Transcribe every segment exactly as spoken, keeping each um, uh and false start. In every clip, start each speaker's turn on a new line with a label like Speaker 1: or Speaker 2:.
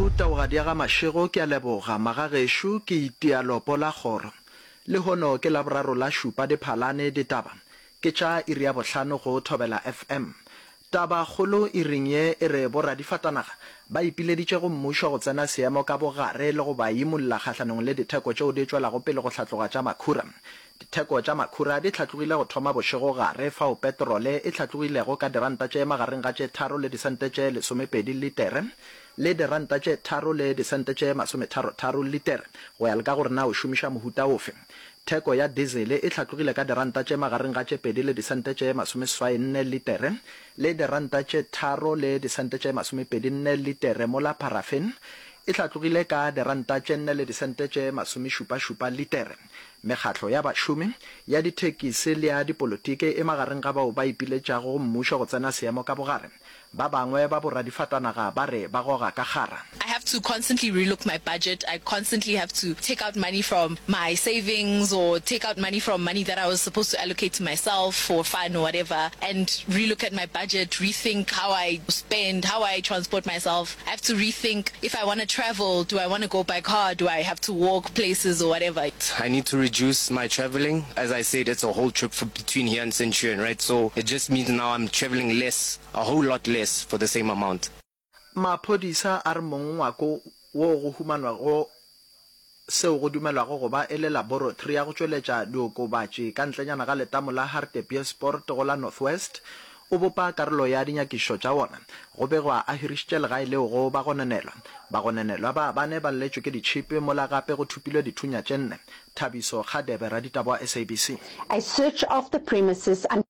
Speaker 1: taogadi ya ga Mashego ke a leboga magagesho ke itia lopo la kgoro le hono ke la boraro la šupa diphalane ditaba ke tša iri ya bohlano go thobela F M taba kgolo iring ye e re borra difatanaga ba ipileditše go mmušo go tsena seemo ka bogare le go ba imolla kgahlanong le ditheko tšeo di tšwelago pele go hlatloga tša makhura ditheko tša makhura di hlatlogile go thoma bošego gare fao petrole e hlatlogilego ka diranta tše magareng ga tše tharo le disente tše lesomepedi litere le diranta tše tharo le disente tše masometharo litere go ya le ka gore na o šomiša mohuta ofe theko ya diesel e hlatlogile ka diranta tše magareng ga tše pedi le disente tše masomeswai nne litere le diranta tše tharo le disente tše masomepedi nne litere mola paraffin e hlatlogile ka diranta tše nne le disente tše masomešupašupa litere mekgatlo ya bašomi ya dithekisi le ya dipolotike e magareng ga bao ba ipiletšago mmušo go tsena seemo ka bogare ba bangwe ba boradifatanaga ba re ba goga ka gara.
Speaker 2: I have to constantly relook my budget. I constantly have to take out money from my savings or take out money from money that I was supposed to allocate to myself for fun or whatever and relook at my budget, rethink how I spend, how I transport myself. I have to rethink if I want to travel, do I want to go by car, do I have to walk places or whatever.
Speaker 3: I need to reduce my traveling. As I said, it's a whole trip for between here and Centurion, right? So it just means now I'm traveling less, a whole lot less for the same amount.
Speaker 1: Maphodisa a re mongwako wo go humanwago seo go dumelwago go ba e le laboratory ya go tšweletša diokobatši ka ntlenyana ga letamo la Hartbeespoort go la Northwest o bopa karolo ya dinyakišo tša wona go begwa a hirišitše legae leo go ba gonenelwa ba gonenelwa ba bane ba lletšwe ke ditšhipi mola gape go thupilwe dithunya tše nne Thabiso Khadebe raditaba wa S A B C.
Speaker 4: A search of the premises and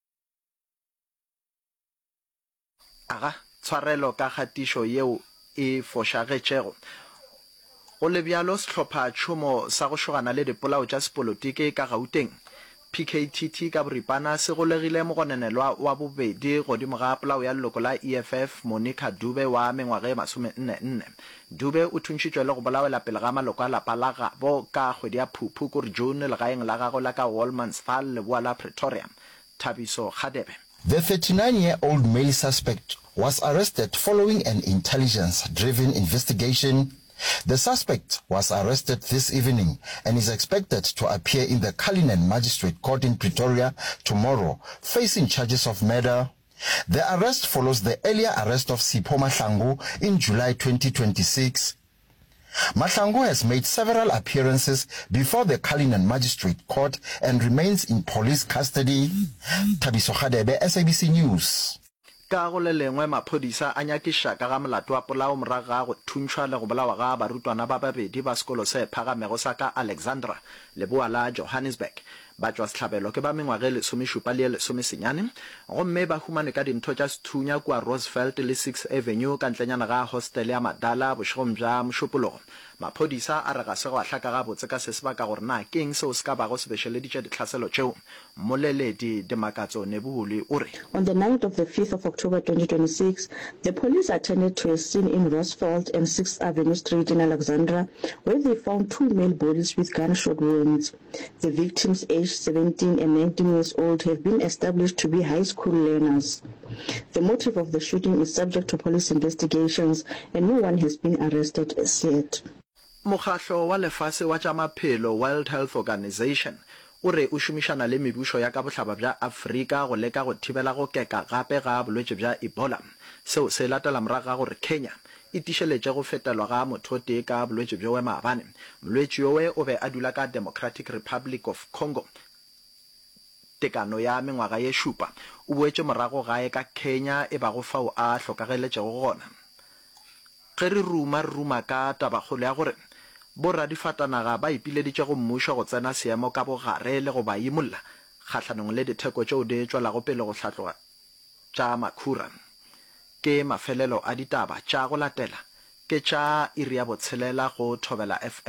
Speaker 1: aga tshwarelo ka kgatišo yeo e fošagetšego go le bjalo sehlopha tšhomo sa go šogana le dipolao tša sepolotike ka Gauteng P K T T ka boripana se golegile mogonenelwa wa bobedi godimo ga polao ya leloko la E F F Monica Dube wa mengwaga e masome nne nne Dube o thuntšitšwe le go bolawela pele ga maloko a lapa la gabo ka kgwedi ya Phuphu kore June legaeng la gago la ka Wolmansthal leboa la Pretoria. Thabiso Khadebe.
Speaker 5: The thirty-nine-year-old male suspect was arrested following an intelligence-driven investigation. The suspect was arrested this evening and is expected to appear in the Cullinan Magistrate Court in Pretoria tomorrow, facing charges of murder. The arrest follows the earlier arrest of Sipho Mahlangu in July twenty twenty-six. Mahlangu has made several appearances before the Cullinan Magistrate Court and remains in police custody. Thabiso Khadebe, S A B C News.
Speaker 1: Ka go le lengwe maphodisa a nyakiša ka ga molato wa polao morago ga go thuntšhwa le go bolawa ga barutwana ba babedi ba sekolo se phagamego sa ka Alexandra leboa la Johannesburg ba tšwa sehlabelo ke ba mengwaga e lesomešupa le lesomesenyane gomme ba humane ka dintho tša sethunya kua Roosevelt le sixth Avenue ka ntlenyana ga hostel ya Madala bošegong bja mošupologo maphodisa a re ga se go ahlaka ga botse ka se se baka gore na ke eng seo se ka bago se bešeleditše ditlhaselo tšeo moleledi Dimakatso Nebuhuli o re.
Speaker 6: On the night of the fifth of October twenty twenty-six, the police attended to a scene in Roosevelt and sixth Avenue Street in Alexandra, where they found two male bodies with gunshot wounds. The victims, aged seventeen and nineteen years old, have been established to be high school learners. The motive of the shooting is subject to police investigations, and no one has been arrested as yet.
Speaker 1: Mokgatlo wa lefase wa tša maphelo World Health Organization o re o šomišana le mebušo ya ka bohlaba bja Afrika go leka go thibela go keka gape ga bolwetše bja Ebola seo se latela morago ga gore Kenya e tišeletše go fetelwa ga mothotee ka bolwetše bjo we maabane molwetše yowe o be a dula ka Democratic Republic of Congo tekano ya mengwaga ye šupa o boetše morago gae ka Kenya e ba go fao a hlokageletšego gona ge re ruma ruma ka tabakgolo ya gore borra difatanaga ba ipileditše go mmušo go tsena seemo ka bogare le go ba imolla kgahlanong le ditheko tšeo di tšwelago pele go hlatloga tša makhura ke mafelelo a ditaba tša go latela ke tša iri ya botshelela go thobela F M.